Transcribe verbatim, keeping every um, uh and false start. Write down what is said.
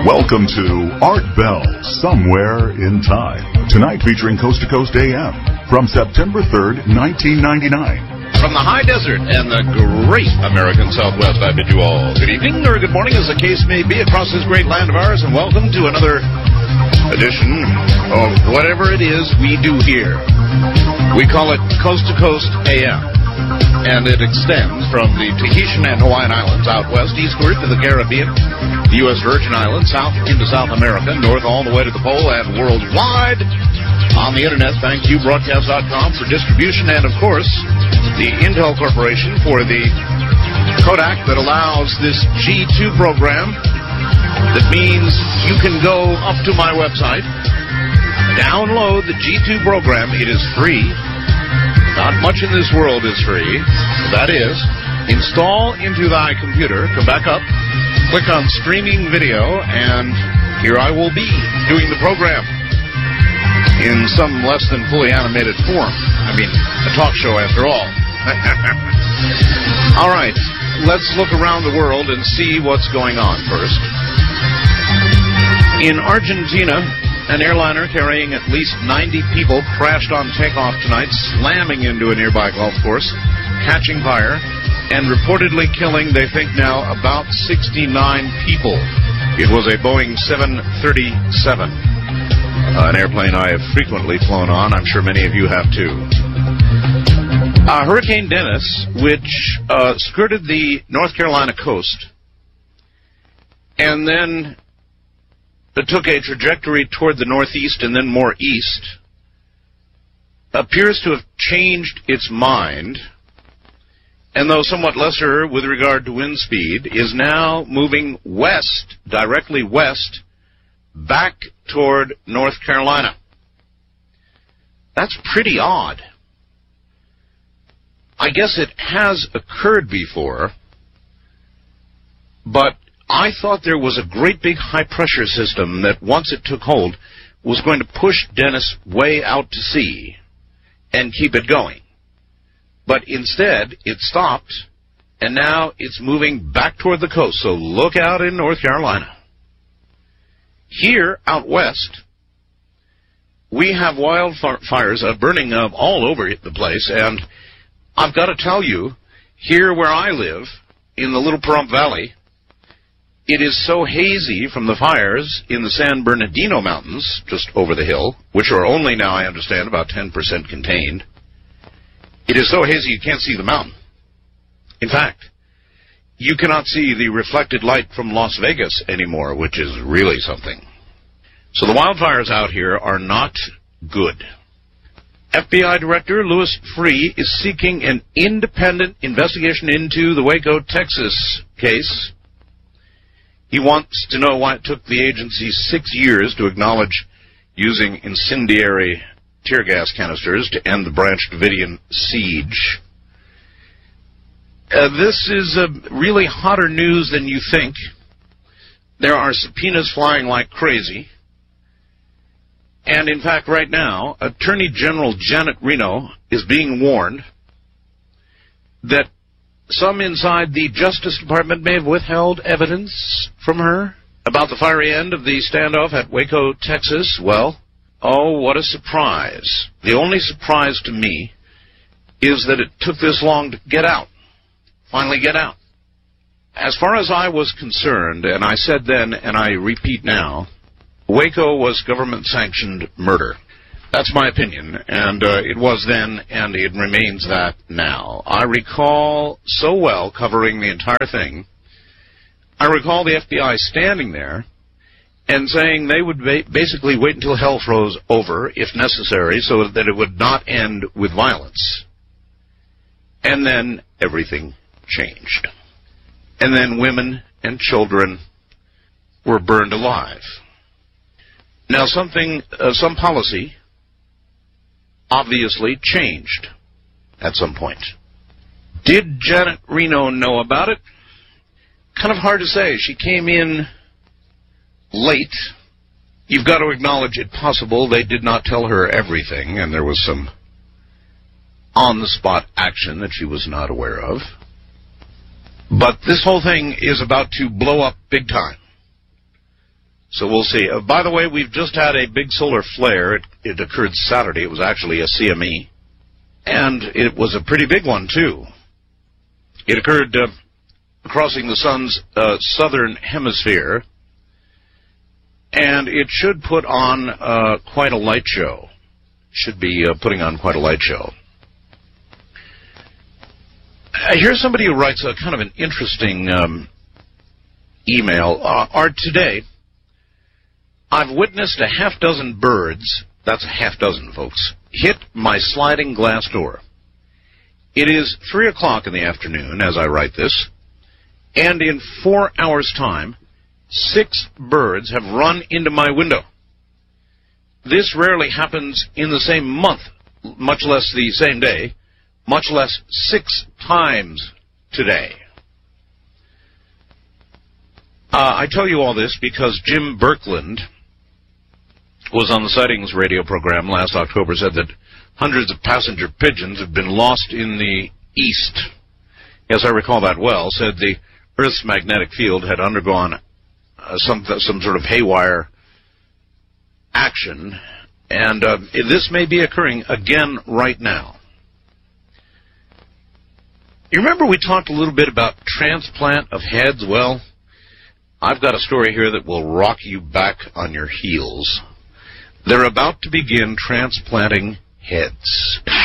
Welcome to Art Bell, Somewhere in Time. Tonight featuring Coast to Coast A M from September third, nineteen ninety-nine. From the high desert and the great American Southwest, I bid you all good evening or good morning, as the case may be, across this great land of ours, and welcome to another edition of whatever it is we do here. We call it Coast to Coast A M, and it extends from the Tahitian and Hawaiian Islands out west, eastward to the Caribbean, the U S Virgin Islands, south into South America, north all the way to the pole, and worldwide on the internet. Thank you, broadcast dot com, for distribution, and of course, the Intel Corporation for the Kodak that allows this G two program. That means you can go up to my website, download the G two program. It is free. Not much in this world is free. That is, install into thy computer, come back up, click on streaming video, and here I will be doing the program in some less than fully animated form. I mean, a talk show after all. All right, let's look around the world and see what's going on first. In Argentina, an airliner carrying at least ninety people crashed on takeoff tonight, slamming into a nearby golf course, catching fire, and reportedly killing, they think now, about sixty-nine people. It was a Boeing seven thirty-seven, uh, an airplane I have frequently flown on. I'm sure many of you have too. Uh, Hurricane Dennis, which uh, skirted the North Carolina coast, and then it took a trajectory toward the northeast and then more east, appears to have changed its mind, and though somewhat lesser with regard to wind speed, is now moving west, directly west, back toward North Carolina. That's pretty odd. I guess it has occurred before, but I thought there was a great big high-pressure system that, once it took hold, was going to push Dennis way out to sea and keep it going. But instead, it stopped, and now it's moving back toward the coast, so look out in North Carolina. Here, out west, we have wildfires uh, burning uh, all over the place, and I've got to tell you, here where I live, in the Little Pahrump Valley, it is so hazy from the fires in the San Bernardino Mountains, just over the hill, which are only now, I understand, about ten percent contained. It is so hazy you can't see the mountain. In fact, you cannot see the reflected light from Las Vegas anymore, which is really something. So the wildfires out here are not good. F B I Director Louis Freeh is seeking an independent investigation into the Waco, Texas case. He wants to know why it took the agency six years to acknowledge using incendiary tear gas canisters to end the Branch Davidian siege. Uh, this is uh, really hotter news than you think. There are subpoenas flying like crazy. And in fact, right now, Attorney General Janet Reno is being warned that some inside the Justice Department may have withheld evidence from her about the fiery end of the standoff at Waco, Texas. Well, oh, what a surprise. The only surprise to me is that it took this long to get out, finally get out. As far as I was concerned, and I said then, and I repeat now, Waco was government-sanctioned murder. That's my opinion, and uh, it was then, and it remains that now. I recall so well covering the entire thing. I recall the F B I standing there and saying they would ba- basically wait until hell froze over, if necessary, so that it would not end with violence. And then everything changed. And then women and children were burned alive. Now, something, uh, some policy obviously changed at some point. Did Janet Reno know about it? Kind of hard to say. She came in late. You've got to acknowledge it possible they did not tell her everything, and there was some on-the-spot action that she was not aware of. But this whole thing is about to blow up big time. So we'll see. Uh, by the way, we've just had a big solar flare. It, it occurred Saturday. It was actually a C M E. And it was a pretty big one, too. It occurred uh, crossing the sun's uh, southern hemisphere. And it should put on uh, quite a light show. Should be uh, putting on quite a light show. Uh, here's somebody who writes a kind of an interesting um, email. Uh, Art, today, I've witnessed a half dozen birds, that's a half dozen, folks, hit my sliding glass door. It is three o'clock in the afternoon as I write this, and in four hours' time, six birds have run into my window. This rarely happens in the same month, much less the same day, much less six times today. Uh, I tell you all this because Jim Birkeland was on the Sightings radio program last October, said that hundreds of passenger pigeons have been lost in the east. Yes, I recall that well. Said the Earth's magnetic field had undergone uh, some some sort of haywire action, and uh, this may be occurring again right now. You remember we talked a little bit about transplant of heads? Well, I've got a story here that will rock you back on your heels. They're about to begin transplanting heads.